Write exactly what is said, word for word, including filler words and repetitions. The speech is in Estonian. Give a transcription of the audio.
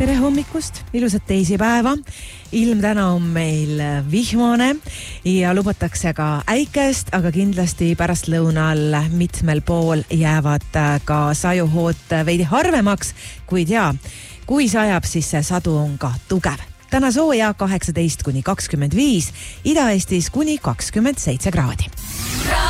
tere hommikust, ilusat teisipäeva. Ilm täna on meil vihmane ja lubatakse ka äikest, aga kindlasti pärast lõunal mitmel pool jäävad ka sajuhood veidi harvemaks, kuid jaa, kui sajab, siis see sadu on ka tugev. Täna sooja kaheksateist kuni kakskümmend viis, Ida-Eestis kuni kakskümmend seitse kraadi.